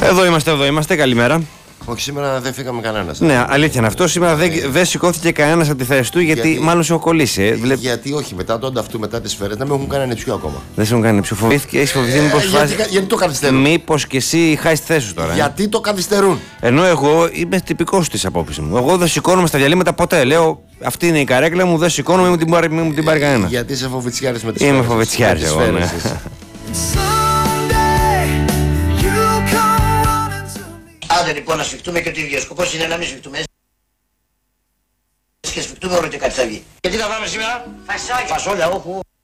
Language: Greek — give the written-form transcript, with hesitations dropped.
Εδώ είμαστε, καλημέρα. Όχι, σήμερα δεν φύγαμε κανένας. Ναι, αλήθεια είναι αυτό. Σήμερα δεν σηκώθηκε κανένας από τη θέση του γιατί μάλλον σε έχω κολλήσει. Γιατί όχι, μετά τον ταυτού, μετά τις σφαίρες, να μην έχουν κάνει νηψιό ακόμα. Δεν σε έχουν κάνει νηψιό. Έχεις φοβηθεί γιατί το καθυστερούν. Μήπως και εσύ χάσεις τη θέση σου τώρα. Γιατί το καθυστερούν. Ενώ εγώ είμαι τυπικός της απόψης μου. Εγώ δεν σηκώνομαι στα διαλύματα ποτέ. Λέω αυτή είναι η καρέκλα μου, δεν σηκώνομαι, μην μου την πάρει κανένα. Γιατί είσαι φοβητσιάρης με τις σφαίρες. Είμαι φοβητσιάρης εγώ. Ναι. Άντε λοιπόν να σφιχτούμε και ο ίδιος σκοπός είναι να μην σφιχτούμε. Και σφιχτούμε όλο και κάτι θα βγει. Και τι θα φάμε σήμερα? Φασόλια, όχου.